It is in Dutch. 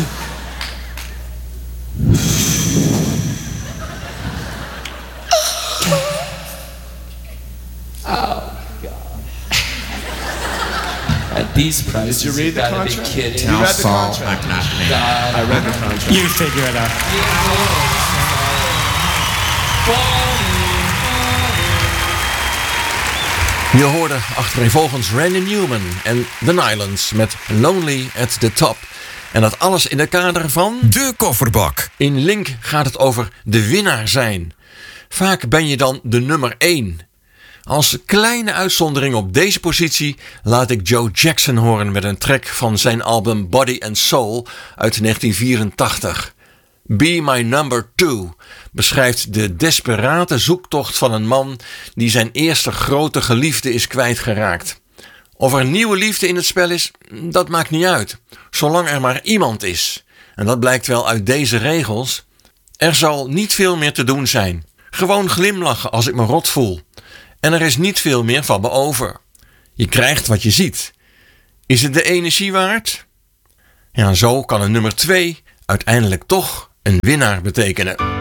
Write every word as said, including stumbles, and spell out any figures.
At these prices, did you read the gotta contract? be kidding. You read the Saul, contract? I'm not me. God. I read the contract. You figure it out. Je hoorde achtereenvolgens Randy Newman en The Nylons met Lonely at the Top. En dat alles in het kader van... De Kofferbak. In Link gaat het over de winnaar zijn. Vaak ben je dan de nummer één. Als kleine uitzondering op deze positie laat ik Joe Jackson horen met een track van zijn album Body and Soul uit negentien vierentachtig. Be My Number Two beschrijft de desperate zoektocht van een man die zijn eerste grote geliefde is kwijtgeraakt. Of er een nieuwe liefde in het spel is, dat maakt niet uit, zolang er maar iemand is. En dat blijkt wel uit deze regels. Er zal niet veel meer te doen zijn. Gewoon glimlachen als ik me rot voel. En er is niet veel meer van me over. Je krijgt wat je ziet. Is het de energie waard? Ja, zo kan een nummer twee uiteindelijk toch een winnaar betekenen.